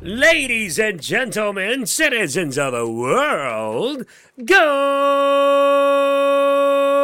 Ladies and gentlemen, citizens of the world, good